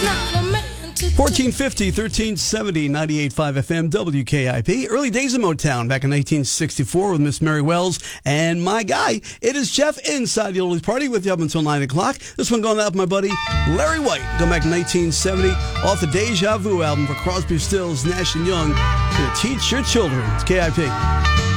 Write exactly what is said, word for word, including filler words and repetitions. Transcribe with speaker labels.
Speaker 1: not a man to
Speaker 2: fourteen fifty, thirteen seventy, ninety-eight point five F M, W K I P. Early days of Motown back in nineteen sixty-four with Miss Mary Wells and my guy. It is Jeff inside the Oldies Party with you up until nine o'clock. This one going out with my buddy Larry White. Going back to nineteen seventy off the Deja Vu album for Crosby, Stills, Nash and Young. Gonna teach your children. It's K I P.